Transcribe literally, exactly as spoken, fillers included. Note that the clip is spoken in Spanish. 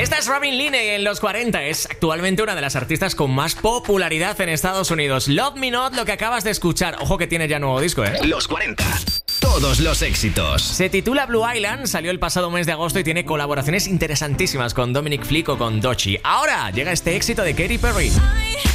Esta es Robin Leane en los cuarenta. Es actualmente una de las artistas con más popularidad en Estados Unidos. Love Me Not, lo que acabas de escuchar. Ojo que tiene ya nuevo disco, ¿eh? Los cuarenta. Todos los éxitos. Se titula Blue Island, salió el pasado mes de agosto y tiene colaboraciones interesantísimas con Dominic Flick o con Doechii. Ahora llega este éxito de Katy Perry.